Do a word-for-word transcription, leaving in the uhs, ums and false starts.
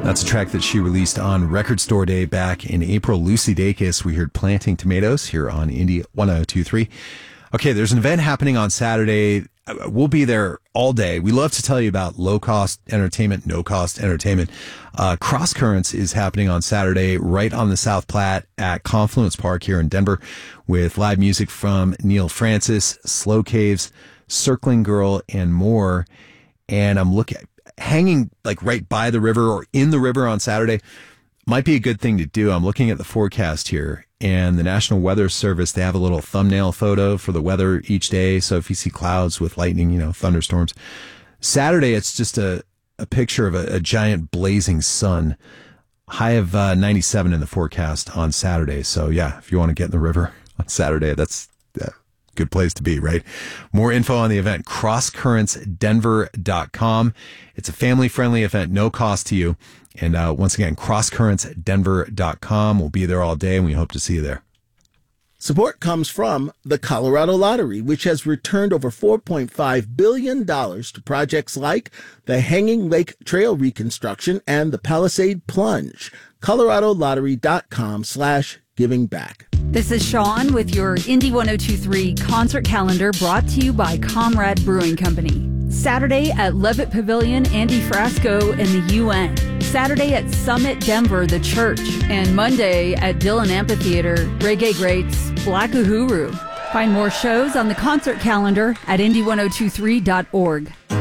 That's a track that she released on Record Store Day back in April. Lucy Dacus, we heard Planting Tomatoes here on Indie one oh two point three. Okay, there's an event happening on Saturday. We'll be there all day. We love to tell you about low-cost entertainment, no-cost entertainment. Uh, Cross Currents is happening on Saturday right on the South Platte at Confluence Park here in Denver with live music from Neil Francis, Slow Caves, Circling Girl, and more. And I'm looking, hanging like right by the river or in the river on Saturday might be a good thing to do. I'm looking at the forecast here, and the National Weather Service, they have a little thumbnail photo for the weather each day. So if you see clouds with lightning, you know, thunderstorms. Saturday, it's just a, a picture of a, a giant blazing sun. High of uh, ninety-seven in the forecast on Saturday. So yeah, if you want to get in the river on Saturday, that's a good place to be, right? More info on the event, cross currents denver dot com. It's a family-friendly event, no cost to you. And uh, once again, cross currents denver dot com. We'll be there all day, and we hope to see you there. Support comes from the Colorado Lottery, which has returned over four point five billion dollars to projects like the Hanging Lake Trail reconstruction and the Palisade Plunge. colorado lottery dot com slash giving back. This is Sean with your Indie one oh two point three concert calendar brought to you by Comrade Brewing Company. Saturday at Levitt Pavilion, Andy Frasco and the U N. Saturday at Summit Denver, The Church. And Monday at Dillon Amphitheater, reggae greats Black Uhuru. Find more shows on the concert calendar at indie one oh two three dot org.